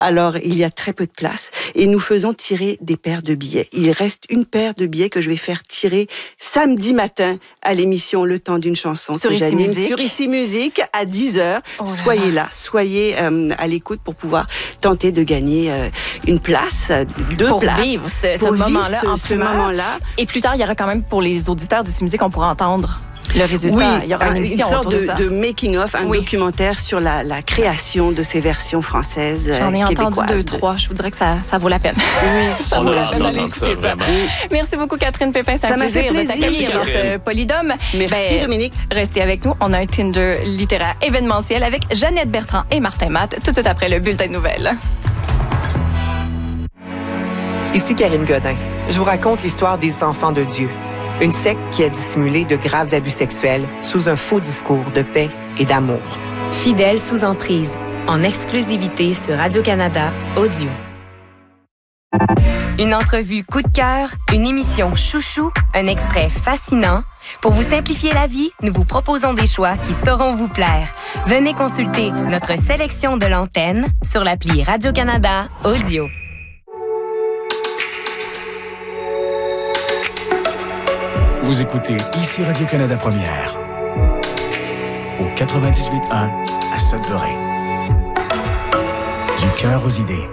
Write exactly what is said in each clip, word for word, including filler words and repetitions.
Alors, il y a très peu de place et nous faisons tirer des paires de billets. Il reste une paire de billets que je vais faire tirer samedi matin à l'émission Le Temps d'une chanson sur que Ici j'anime Musique. sur Ici Musique à dix heures. Oh là soyez là. là, soyez euh, à l'écoute pour pouvoir tenter de gagner euh, une place, deux pour places. vivre ce, ce pour vivre moment-là ce, en ce primeur. moment-là. Et plus tard, il y aura quand même pour les auditeurs d'Ici Musique, on pourra entendre le résultat. Oui, il y aura une une émission sorte autour de, de, ça. de making-of, un Oui. documentaire sur la, la création de ces versions françaises euh, J'en ai entendu québécoises. deux, trois. Je vous didirais que ça, ça vaut la peine. Oui, ça On vaut a la hâte peine d'aller d'entendre ça, écouter ça. vraiment. Merci beaucoup, Catherine Pépin. C'est Ça un m'a fait plaisir de plaisir. t'accueillir dans Merci, ce Catherine. Polydome. Merci, Ben, Dominique. Restez avec nous. On a un Tinder littéraire événementiel avec Jeannette Bertrand et Martin Matt tout de suite après le bulletin de nouvelles. Ici Karine Godin. Je vous raconte l'histoire des Enfants de Dieu, une secte qui a dissimulé de graves abus sexuels sous un faux discours de paix et d'amour. Fidèles sous emprise, en exclusivité sur Radio-Canada Audio. Une entrevue coup de cœur, une émission chouchou, un extrait fascinant. Pour vous simplifier la vie, nous vous proposons des choix qui sauront vous plaire. Venez consulter notre sélection de l'antenne sur l'appli Radio-Canada Audio. Vous écoutez ici Radio-Canada Première au quatre-vingt-dix-huit un à Sudbury. Du cœur aux idées.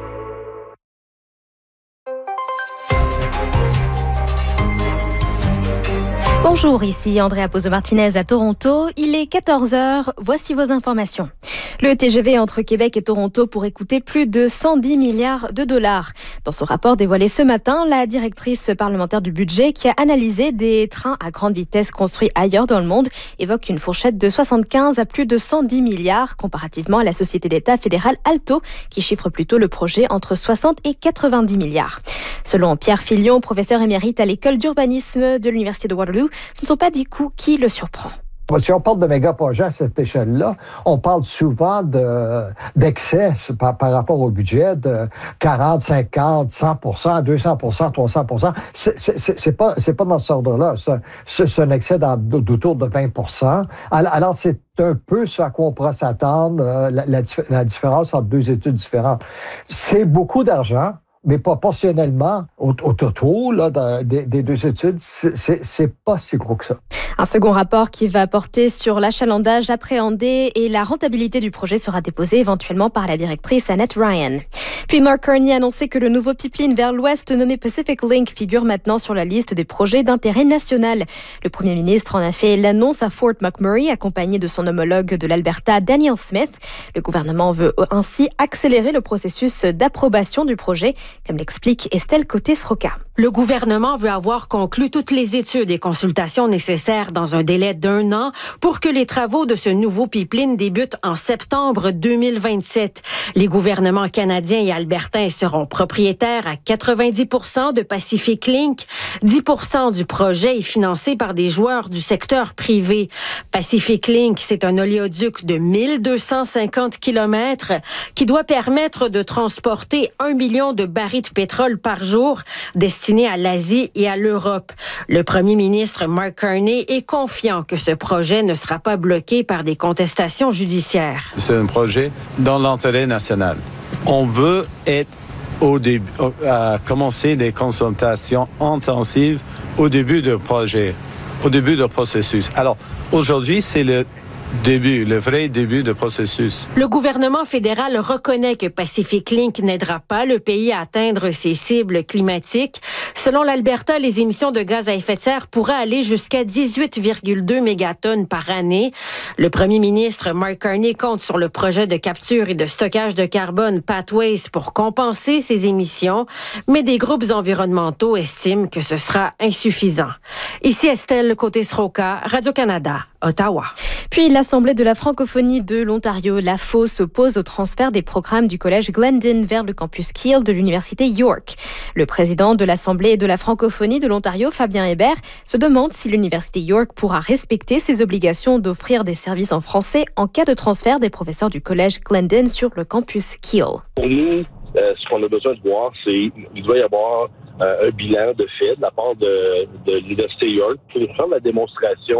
Bonjour, ici Andrea Pozo-Martinez à Toronto. Il est quatorze heures. Voici vos informations. Le T G V entre Québec et Toronto pourrait coûter plus de cent dix milliards de dollars. Dans son rapport dévoilé ce matin, la directrice parlementaire du budget qui a analysé des trains à grande vitesse construits ailleurs dans le monde évoque une fourchette de soixante-quinze à plus de cent dix milliards comparativement à la société d'État fédérale Alto qui chiffre plutôt le projet entre soixante et quatre-vingt-dix milliards. Selon Pierre Filion, professeur émérite à l'école d'urbanisme de l'Université de Waterloo, ce ne sont pas des coûts qui le surprend. Si on parle de méga-projets à cette échelle-là, on parle souvent de, d'excès par, par rapport au budget de quarante, cinquante, cent pour cent, deux cents pour cent, trois cents pour cent. C'est, c'est, c'est, pas, c'est pas dans ce ordre-là. C'est, c'est un excès d'autour de vingt pour cent. Alors, c'est un peu ce à quoi on pourra s'attendre, la, la, la différence entre deux études différentes. C'est beaucoup d'argent. Mais proportionnellement au, au total là, de, de, des deux études, c'est, c'est, c'est pas si gros que ça. Un second rapport qui va porter sur l'achalandage appréhendé et la rentabilité du projet sera déposé éventuellement par la directrice Annette Ryan. Puis Mark Carney a annoncé que le nouveau pipeline vers l'ouest nommé Pacific Link figure maintenant sur la liste des projets d'intérêt national. Le premier ministre en a fait l'annonce à Fort McMurray, accompagné de son homologue de l'Alberta, Daniel Smith. Le gouvernement veut ainsi accélérer le processus d'approbation du projet, comme l'explique Estelle Côté-Sroka. Le gouvernement veut avoir conclu toutes les études et consultations nécessaires dans un délai d'un an pour que les travaux de ce nouveau pipeline débutent en septembre deux mille vingt-sept. Les gouvernements canadiens et albertains seront propriétaires à quatre-vingt-dix pour cent de Pacific Link. dix pour cent du projet est financé par des joueurs du secteur privé. Pacific Link, c'est un oléoduc de mille deux cent cinquante kilomètres qui doit permettre de transporter un million de barils de pétrole par jour destinés à l'Asie et à l'Europe. Le premier ministre Mark Carney est confiant que ce projet ne sera pas bloqué par des contestations judiciaires. C'est un projet dans l'intérêt national. On veut être au début, à commencer des consultations intensives au début du projet, au début du processus. Alors, aujourd'hui, c'est le début, le vrai début du processus. Le gouvernement fédéral reconnaît que Pacific Link n'aidera pas le pays à atteindre ses cibles climatiques. Selon l'Alberta, les émissions de gaz à effet de serre pourraient aller jusqu'à dix-huit virgule deux mégatonnes par année. Le premier ministre Mark Carney compte sur le projet de capture et de stockage de carbone Pathways pour compenser ces émissions, mais des groupes environnementaux estiment que ce sera insuffisant. Ici Estelle Côté-Sroka, Radio-Canada, Ottawa. Puis l'Assemblée de la francophonie de l'Ontario, l'A F O, s'oppose au transfert des programmes du collège Glendon vers le campus Keele de l'Université York. Le président de l'Assemblée de la francophonie de l'Ontario, Fabien Hébert, se demande si l'Université York pourra respecter ses obligations d'offrir des services en français en cas de transfert des professeurs du collège Glendon sur le campus Keele. Pour nous, euh, ce qu'on a besoin de voir, c'est qu'il doit y avoir euh, un bilan de fait de la part de, de l'Université York pour faire la démonstration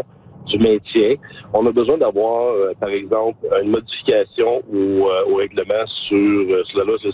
du maintien. On a besoin d'avoir, euh, par exemple, une modification au, euh, au règlement sur, euh, sur la loi sur